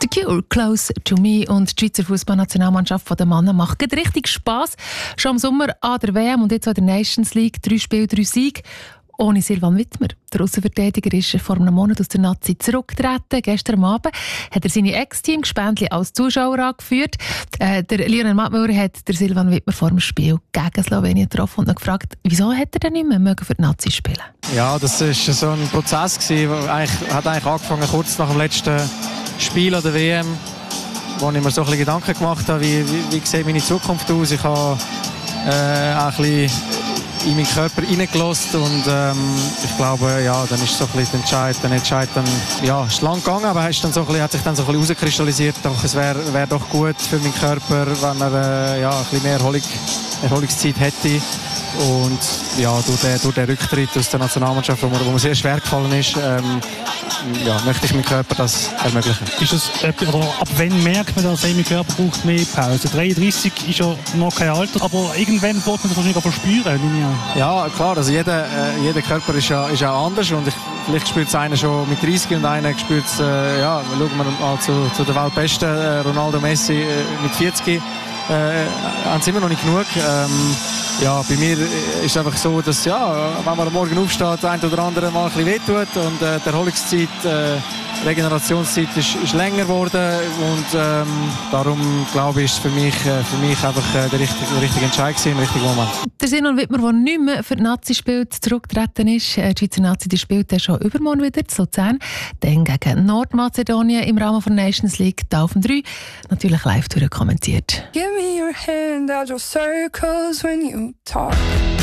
Cure, Close to Me, und die Schweizer Fußballnationalmannschaft der Männer macht richtig Spass. Schon im Sommer an der WM und jetzt auch in der Nations League 3 Spiele, 3 Siege. Ohne Silvan Wittmer. Der Aussenverteidiger ist vor einem Monat aus der Nazi zurückgetreten. Gestern Abend hat er seine Ex-Team Gespendli als Zuschauer angeführt. Der Lionel Mattmüller hat der Silvan Wittmer vor dem Spiel gegen Slowenien getroffen und ihn gefragt, wieso hat er denn nicht mehr für die Nazi spielen? Ja, das war so ein Prozess, der hat eigentlich angefangen kurz nach dem letzten Spiel an der WM, wo ich mir so ein bisschen Gedanken gemacht habe, wie sieht meine Zukunft aus. Ich habe ein bisschen in meinen Körper reingelassen und ich glaube, ja, dann ist so ein bisschen der Entscheid dann, ja, ist lang gegangen, aber hat sich dann so ein bisschen herauskristallisiert. Doch es wäre doch gut für meinen Körper, wenn er ja, ein bisschen mehr Erholungszeit hätte. Und ja, durch den Rücktritt aus der Nationalmannschaft, wo mir sehr schwer gefallen ist, ja, möchte ich meinem Körper das ermöglichen. Ist das, oder ab wann merkt man, dass mein Körper braucht mehr Pause? 33 ist ja noch kein Alter, aber irgendwann wird man das wahrscheinlich aber spüren. Ja, klar, also jeder Körper ist ja auch anders und vielleicht spürt es einer schon mit 30 und einer spürt es, ja, schauen wir mal zu der Weltbesten, Ronaldo, Messi mit 40. Haben sie immer noch nicht genug. Ja, bei mir ist es einfach so, dass ja, wenn man am Morgen aufsteht, der eine oder andere mal ein bisschen wehtut und die Erholungszeit, Regenerationszeit ist länger geworden und darum glaube ich, ist für mich einfach der richtige Entscheid gewesen, im richtigen Moment. Der Silvan Wittmer, der nicht mehr für die Nazi spielt, zurückgetreten ist. Die Schweizer Nazi, die spielt schon übermorgen wieder zu Luzern, dann gegen Nordmazedonien im Rahmen der Nations League, da auf dem 3, natürlich live kommentiert. Give me your hand, I'll draw circles when you talk.